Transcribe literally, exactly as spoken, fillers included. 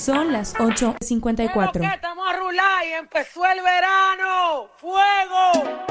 Son las ocho cincuenta y cuatro. Estamos a rular y empezó el verano. ¡Fuego!